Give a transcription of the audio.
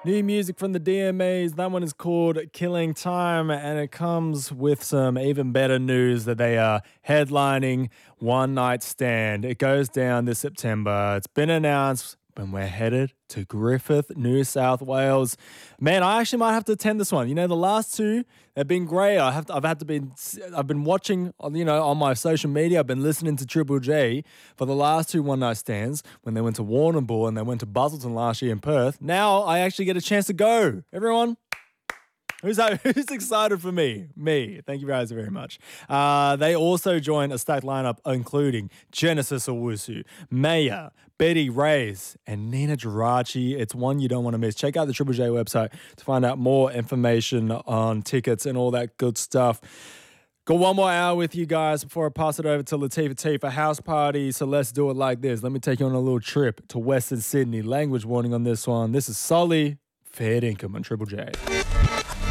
New music from the DMAs. That one is called Killing Time, and it comes with some even better news that they are headlining One Night Stand. It goes down this September. It's been announced, and we're headed to Griffith, New South Wales. Man, I actually might have to attend this one. You know, the last two have been great. I've been watching, on my social media. I've been listening to Triple J for the last two One Night Stands when they went to Warrnambool and they went to Busselton last year in Perth. Now I actually get a chance to go. Everyone, who's excited for me? Me. Thank you guys very much. They also join a stacked lineup including Genesis Owusu, Maya, Betty Reyes, and Nina Geraci. It's one you don't want to miss. Check out the Triple J website to find out more information on tickets and all that good stuff. Got one more hour with you guys before I pass it over to Latifah T for house party. So let's do it like this. Let me take you on a little trip to Western Sydney. Language warning on this one. This is Sully, Fair Income on Triple J.